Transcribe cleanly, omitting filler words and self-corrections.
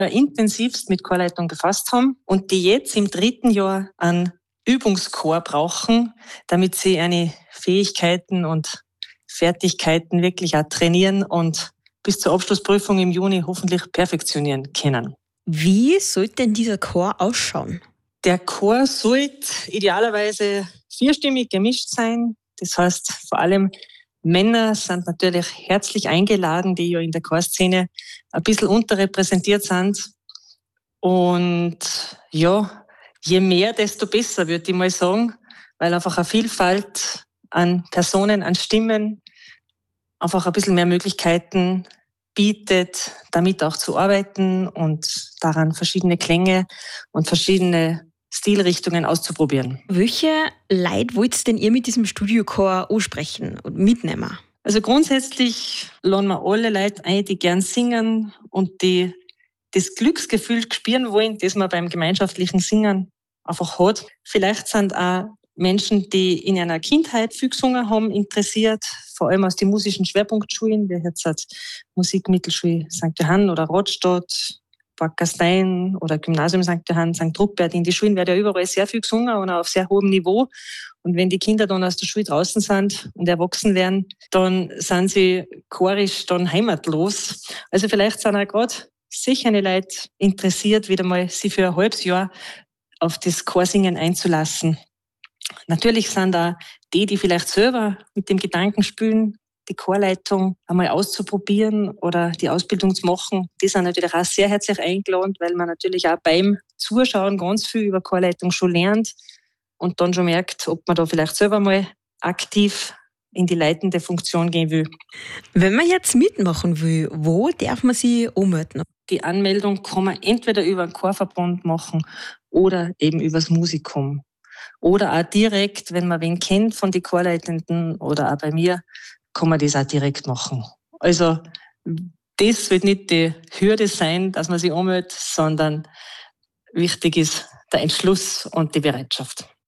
intensivst mit Chorleitung befasst haben und die jetzt im 3. Jahr einen Übungschor brauchen, damit sie eine Fähigkeiten und Fertigkeiten wirklich auch trainieren und bis zur Abschlussprüfung im Juni hoffentlich perfektionieren können. Wie sollte denn dieser Chor ausschauen? Der Chor sollte idealerweise 4stimmig gemischt sein. Das heißt, vor allem Männer sind natürlich herzlich eingeladen, die ja in der Chorszene ein bisschen unterrepräsentiert sind. Und ja, je mehr, desto besser, würde ich mal sagen, weil einfach eine Vielfalt an Personen, an Stimmen, einfach ein bisschen mehr Möglichkeiten bietet, damit auch zu arbeiten und daran verschiedene Klänge und verschiedene Stilrichtungen auszuprobieren. Welche Leute wollt denn ihr mit diesem Studiochor ansprechen und mitnehmen? Also grundsätzlich laden wir alle Leute ein, die gern singen und die das Glücksgefühl spüren wollen, das man beim gemeinschaftlichen Singen einfach hat. Vielleicht sind auch Menschen, die in einer Kindheit viel gesungen haben, interessiert, vor allem aus den musischen Schwerpunktschulen, wie jetzt Musikmittelschule St. Johann oder Radstadt, Backerstein oder Gymnasium St. Johann, St. Ruppert. In die Schulen wird ja überall sehr viel gesungen und auf sehr hohem Niveau. Und wenn die Kinder dann aus der Schule draußen sind und erwachsen werden, dann sind sie chorisch dann heimatlos. Also vielleicht sind auch gerade sicher eine Leute interessiert, wieder mal sich für ein halbes Jahr auf das Chorsingen einzulassen. Natürlich sind da die vielleicht selber mit dem Gedanken spielen, die Chorleitung einmal auszuprobieren oder die Ausbildung zu machen. Die sind natürlich auch sehr herzlich eingeladen, weil man natürlich auch beim Zuschauen ganz viel über Chorleitung schon lernt und dann schon merkt, ob man da vielleicht selber mal aktiv in die leitende Funktion gehen will. Wenn man jetzt mitmachen will, wo darf man sich anmelden? Die Anmeldung kann man entweder über einen Chorverband machen oder eben übers Musikum. Oder auch direkt, wenn man wen kennt von den Chorleitenden oder auch bei mir, kann man das auch direkt machen. Also das wird nicht die Hürde sein, dass man sich anmeldet, sondern wichtig ist der Entschluss und die Bereitschaft.